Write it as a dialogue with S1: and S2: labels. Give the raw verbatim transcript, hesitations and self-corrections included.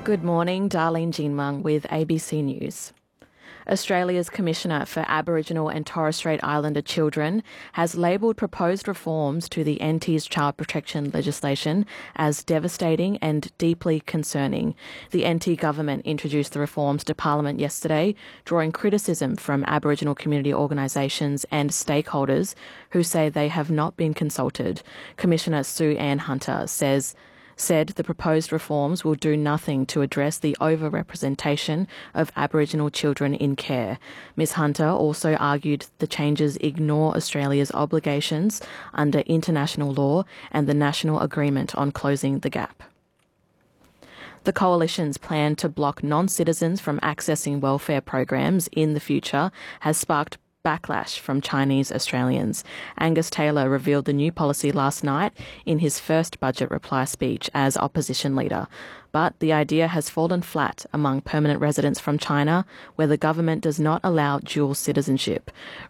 S1: Good morning, Darlene Jinmung with A B C News. Australia's Commissioner for Aboriginal and Torres Strait Islander Children has labelled proposed reforms to the N T's child protection legislation as devastating and deeply concerning. The N T government introduced the reforms to Parliament yesterday, drawing criticism from Aboriginal community organisations and stakeholders who say they have not been consulted. Commissioner Sue Ann Hunter says said the proposed reforms will do nothing to address the overrepresentation of Aboriginal children in care. Ms Hunter also argued the changes ignore Australia's obligations under international law and the National Agreement on Closing the Gap. The Coalition's plan to block non-citizens from accessing welfare programs in the future has sparked backlash from Chinese Australians. Angus Taylor revealed the new policy last night in his first budget reply speech as opposition leader. But the idea has fallen flat among permanent residents from China, where the government does not allow dual citizenship.